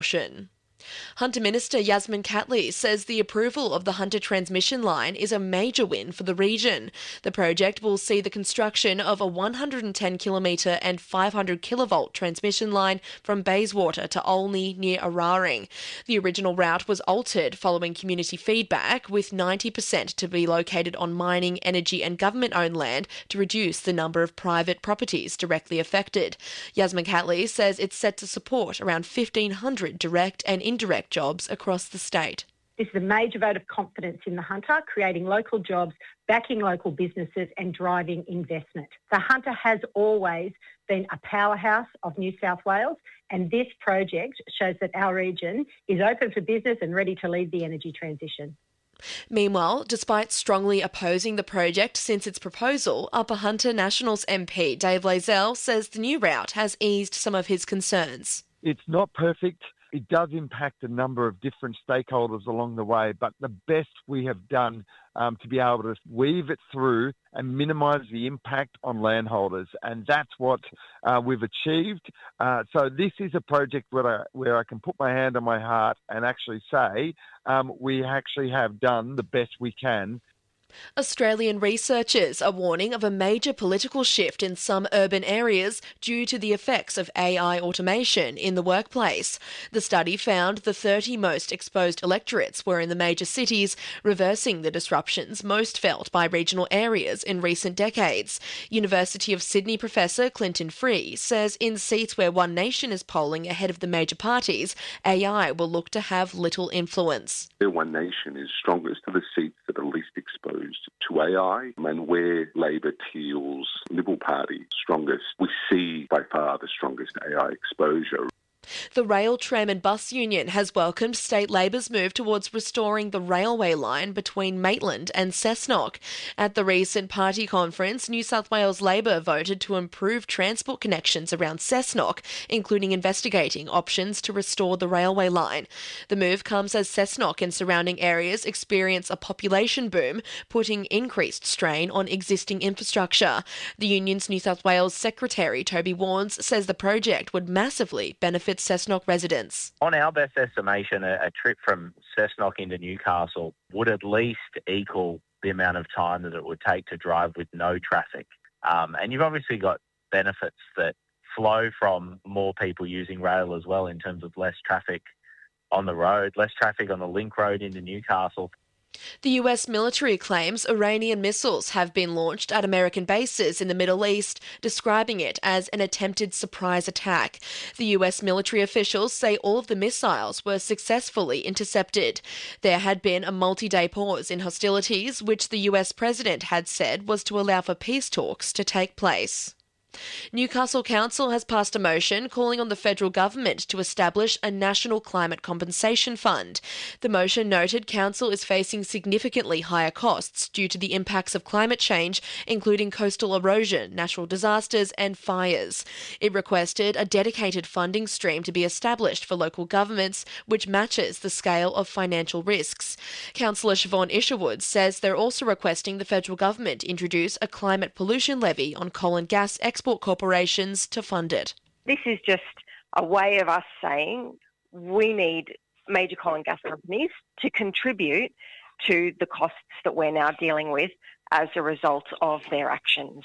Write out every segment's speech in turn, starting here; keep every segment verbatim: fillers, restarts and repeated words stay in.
Hunter Minister Yasmin Catley says the approval of the Hunter transmission line is a major win for the region. The project will see the construction of a one hundred ten kilometre and five hundred kilovolt transmission line from Bayswater to Olney near Araring. The original route was altered following community feedback, with ninety percent to be located on mining, energy and government-owned land to reduce the number of private properties directly affected. Yasmin Catley says it's set to support around fifteen hundred direct and indirect jobs across the state. This is a major vote of confidence in the Hunter, creating local jobs, backing local businesses and driving investment. The Hunter has always been a powerhouse of New South Wales, and this project shows that our region is open for business and ready to lead the energy transition. Meanwhile, despite strongly opposing the project since its proposal, Upper Hunter Nationals M P Dave Lazell says the new route has eased some of his concerns. It's not perfect. It does impact a number of different stakeholders along the way, but the best we have done um, to be able to weave it through and minimise the impact on landholders, and that's what uh, we've achieved. Uh, so this is a project where I, where I can put my hand on my heart and actually say um, we actually have done the best we can. Australian researchers are warning of a major political shift in some urban areas due to the effects of A I automation in the workplace. The study found the thirty most exposed electorates were in the major cities, reversing the disruptions most felt by regional areas in recent decades. University of Sydney professor Clinton Free says in seats where One Nation is polling ahead of the major parties, A I will look to have little influence. One Nation is strongest to the seats that are least exposed to A I, and where Labor, Teals, Liberal Party strongest, we see by far the strongest A I exposure. The Rail, Tram and Bus Union has welcomed State Labor's move towards restoring the railway line between Maitland and Cessnock. At the recent party conference, New South Wales Labor voted to improve transport connections around Cessnock, including investigating options to restore the railway line. The move comes as Cessnock and surrounding areas experience a population boom, putting increased strain on existing infrastructure. The union's New South Wales Secretary, Toby Warnes, says the project would massively benefit Cessnock residents. On our best estimation, a, a trip from Cessnock into Newcastle would at least equal the amount of time that it would take to drive with no traffic. Um, and you've obviously got benefits that flow from more people using rail as well, in terms of less traffic on the road, less traffic on the link road into Newcastle. The U S military claims Iranian missiles have been launched at American bases in the Middle East, describing it as an attempted surprise attack. The U S military officials say all of the missiles were successfully intercepted. There had been a multi-day pause in hostilities, which the U S president had said was to allow for peace talks to take place. Newcastle Council has passed a motion calling on the federal government to establish a national climate compensation fund. The motion noted Council is facing significantly higher costs due to the impacts of climate change, including coastal erosion, natural disasters and fires. It requested a dedicated funding stream to be established for local governments, which matches the scale of financial risks. Councillor Siobhan Isherwood says they're also requesting the federal government introduce a climate pollution levy on coal and gas export corporations to fund it. This is just a way of us saying we need major coal and gas companies to contribute to the costs that we're now dealing with as a result of their actions.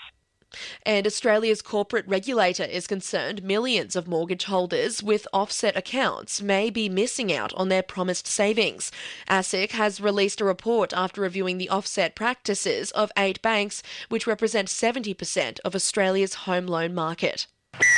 And Australia's corporate regulator is concerned millions of mortgage holders with offset accounts may be missing out on their promised savings. ASIC has released a report after reviewing the offset practices of eight banks, which represent seventy percent of Australia's home loan market.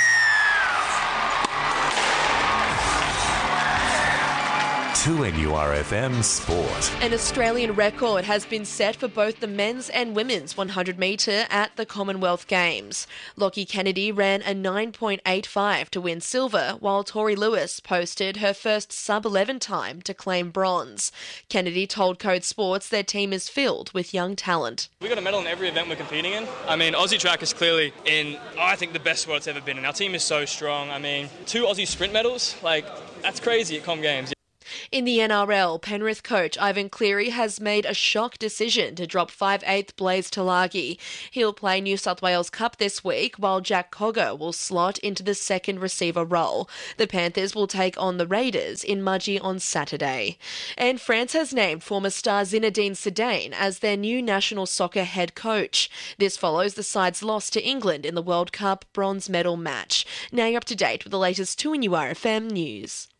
two N U R F M Sport. An Australian record has been set for both the men's and women's one hundred metre at the Commonwealth Games. Lockie Kennedy ran a nine point eight five to win silver, while Tori Lewis posted her first sub eleven time to claim bronze. Kennedy told Code Sports their team is filled with young talent. We got a medal in every event we're competing in. I mean, Aussie Track is clearly in, I think, the best sport it's ever been in. Our team is so strong. I mean, two Aussie sprint medals, like, that's crazy at Com Games. In the N R L, Penrith coach Ivan Cleary has made a shock decision to drop five eighth Blaze Tulagi. He'll play New South Wales Cup this week, while Jack Cogger will slot into the second receiver role. The Panthers will take on the Raiders in Mudgee on Saturday. And France has named former star Zinedine Zidane as their new national soccer head coach. This follows the side's loss to England in the World Cup bronze medal match. Now you're up to date with the latest two N U R F M news.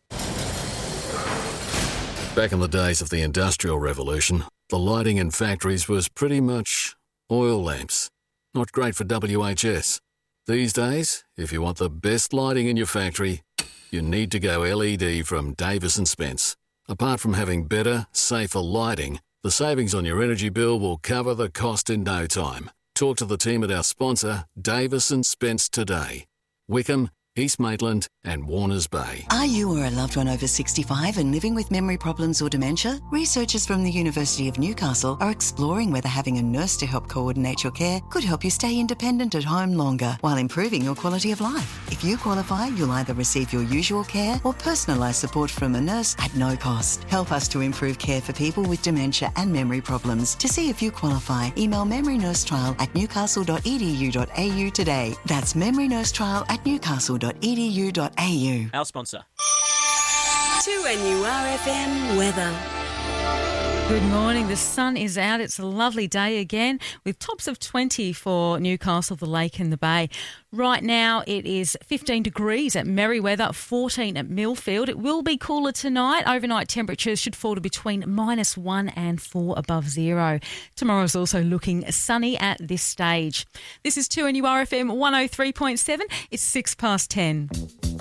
Back in the days of the Industrial Revolution, the lighting in factories was pretty much oil lamps. Not great for W H S. These days, if you want the best lighting in your factory, you need to go L E D from Davis and Spence. Apart from having better, safer lighting, the savings on your energy bill will cover the cost in no time. Talk to the team at our sponsor, Davis and Spence, today. Wickham, East Maitland and Warners Bay. Are you or a loved one over sixty-five and living with memory problems or dementia? Researchers from the University of Newcastle are exploring whether having a nurse to help coordinate your care could help you stay independent at home longer while improving your quality of life. If you qualify, you'll either receive your usual care or personalised support from a nurse at no cost. Help us to improve care for people with dementia and memory problems. To see if you qualify, email memorynursetrial at newcastle dot e d u dot a u today. That's memorynursetrial at newcastle dot e d u dot a u. Our sponsor. two N U R F M weather. Good morning. The sun is out. It's a lovely day again with tops of twenty for Newcastle, the Lake and the Bay. Right now it is fifteen degrees at Merriweather, fourteen at Millfield. It will be cooler tonight. Overnight temperatures should fall to between minus one and four above zero. Tomorrow's also looking sunny at this stage. This is two N U R F M one oh three point seven. It's six past ten.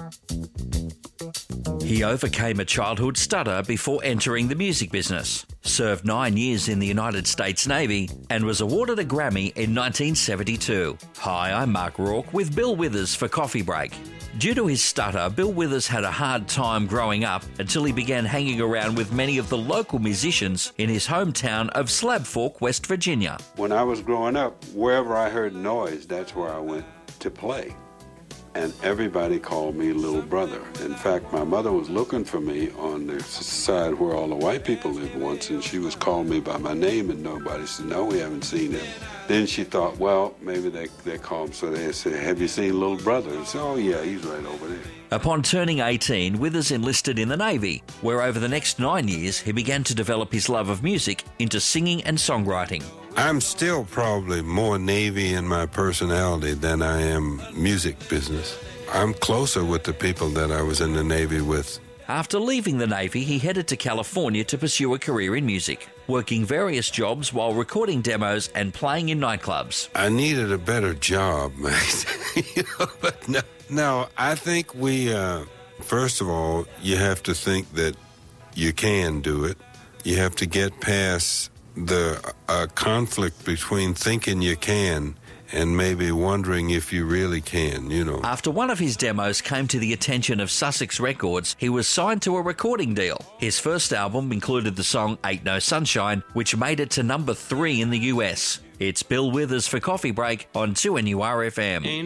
He overcame a childhood stutter before entering the music business, served nine years in the United States Navy, and was awarded a Grammy in nineteen seventy-two. Hi, I'm Mark Rourke with Bill Withers for Coffee Break. Due to his stutter, Bill Withers had a hard time growing up until he began hanging around with many of the local musicians in his hometown of Slab Fork, West Virginia. When I was growing up, wherever I heard noise, that's where I went to play. And everybody called me little brother. In fact, my mother was looking for me on the side where all the white people lived once, and she was calling me by my name, and nobody said, no, we haven't seen him. Then she thought, well, maybe they, they call him, so they said, have you seen little brother? And said, oh, yeah, he's right over there. Upon turning eighteen, Withers enlisted in the Navy, where over the next nine years he began to develop his love of music into singing and songwriting. I'm still probably more Navy in my personality than I am music business. I'm closer with the people that I was in the Navy with. After leaving the Navy, he headed to California to pursue a career in music, working various jobs while recording demos and playing in nightclubs. I needed a better job, mate. you know, but no, no, I think we, uh, first of all, you have to think that you can do it. You have to get past the uh, conflict between thinking you can and maybe wondering if you really can, you know. After one of his demos came to the attention of Sussex Records, he was signed to a recording deal. His first album included the song Ain't No Sunshine, which made it to number three in the U S. It's Bill Withers for Coffee Break on two N U R F M.